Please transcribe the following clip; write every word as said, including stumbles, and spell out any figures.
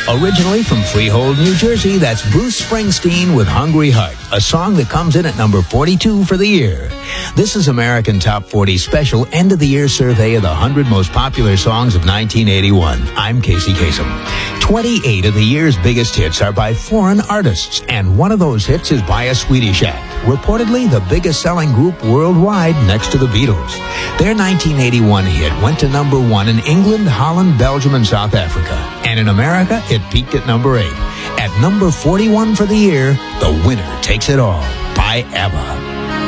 Originally from Freehold, New Jersey, that's Bruce Springsteen with Hungry Heart, a song that comes in at number forty-two for the year. This is American Top forty Special End of the Year survey of the one hundred most popular songs of nineteen eighty-one. I'm Casey Kasem. twenty-eight of the year's biggest hits are by foreign artists, and one of those hits is by a Swedish act, reportedly the biggest selling group worldwide next to the Beatles. Their nineteen eighty-one hit went to number one in England, Holland, Belgium, and South Africa. And in America, it peaked at number eight. At number forty-one for the year, the winner takes it all by ABBA.